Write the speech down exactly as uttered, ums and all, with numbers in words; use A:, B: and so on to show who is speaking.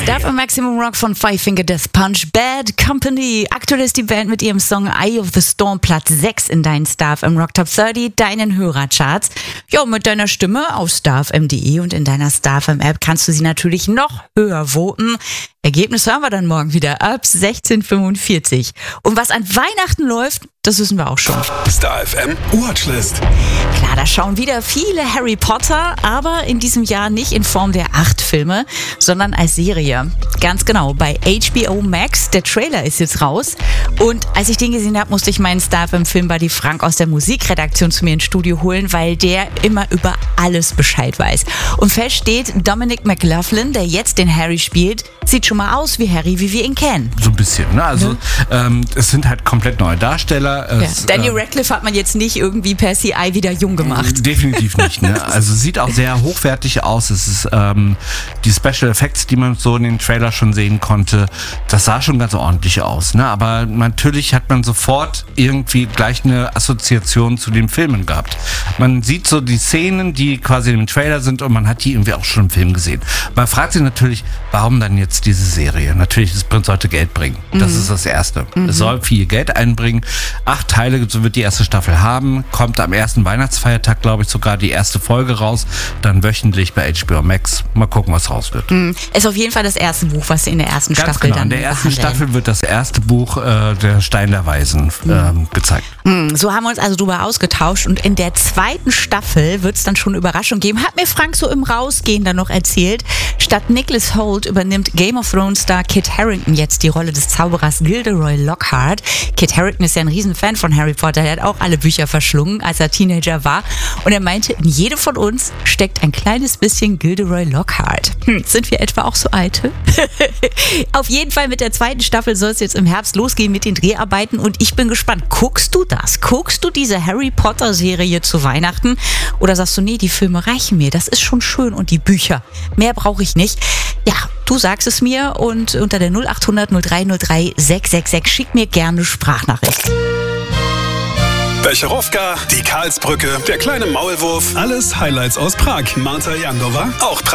A: Stuff am Maximum Rock von Five Finger Death Punch, Bad Company. Aktuell ist die Band mit ihrem Song Eye of the Storm Platz sechs in deinen Stuff im Rock Top dreißig, deinen Hörercharts. Ja, mit deiner Stimme auf starfm punkt de und in deiner StarFM-App kannst du sie natürlich noch höher voten. Ergebnis hören wir dann morgen wieder ab sechzehn Uhr fünfundvierzig. Und was an Weihnachten läuft, das wissen wir auch schon.
B: StarFM Watchlist.
A: Klar, da schauen wieder viele Harry Potter, aber in diesem Jahr nicht in Form der acht Filme, sondern als Serie. Ganz genau, bei H B O Max. Der Trailer ist jetzt raus. Und als ich den gesehen habe, musste ich meinen StarFM-Filmbuddy Frank aus der Musikredaktion zu mir ins Studio holen, weil der immer über alles Bescheid weiß. Und fest steht, Dominic McLaughlin, der jetzt den Harry spielt, sieht schon mal aus wie Harry, wie wir ihn kennen.
C: So ein bisschen, ne? Also ja. ähm, es sind halt komplett neue Darsteller. Es,
A: ja. Daniel äh, Radcliffe hat man jetzt nicht irgendwie per C I wieder jung gemacht.
C: Definitiv nicht, ne? Also sieht auch sehr hochwertig aus. Es ist ähm, die Special Effects, die man so in den Trailer schon sehen konnte, das sah schon ganz ordentlich aus, ne? Aber natürlich hat man sofort irgendwie gleich eine Assoziation zu den Filmen gehabt. Man sieht so die Szenen, die quasi im Trailer sind und man hat die irgendwie auch schon im Film gesehen. Man fragt sich natürlich, warum dann jetzt diese Serie? Natürlich, das Prinz sollte Geld bringen. Das mhm. ist das Erste. Mhm. Es soll viel Geld einbringen. Acht Teile, so wird die erste Staffel haben. Kommt am ersten Weihnachtsfeiertag, glaube ich, sogar die erste Folge raus. Dann wöchentlich bei H B O Max. Mal gucken, was raus wird.
A: Mhm. Ist auf jeden Fall das erste Buch, was in der ersten
C: Ganz
A: Staffel
C: genau.
A: dann
C: In der ersten
A: behandeln.
C: Staffel wird das erste Buch äh, der Stein der Weisen äh, mhm. gezeigt.
A: Mhm. So haben wir uns also drüber ausgetauscht. Und in der zweiten Staffel wird es dann schon eine Überraschung geben. Hat mir Frank so im Rausgehen dann noch erzählt. Statt Nicholas Hoult übernimmt Game of Thrones Star Kit Harington jetzt die Rolle des Zauberers Gilderoy Lockhart. Kit Harington ist ja ein Riesenfan von Harry Potter. Der hat auch alle Bücher verschlungen, als er Teenager war. Und er meinte, in jedem von uns steckt ein kleines bisschen Gilderoy Lockhart. Hm, sind wir etwa auch so alte? Auf jeden Fall mit der zweiten Staffel soll es jetzt im Herbst losgehen mit den Dreharbeiten. Und ich bin gespannt. Guckst du das? Guckst du diese Harry Potter Serie zu Weihnachten? Oder sagst du, nee, die Filme reichen mir. Das ist schon schön und die Bücher. Mehr brauche ich nicht. Ja, du sagst es mir und unter der null acht hundert null drei null drei sechs sechs sechs schick mir gerne Sprachnachricht.
B: Becherowka, die Karlsbrücke, der kleine Maulwurf, alles Highlights aus Prag. Marta Jandova, auch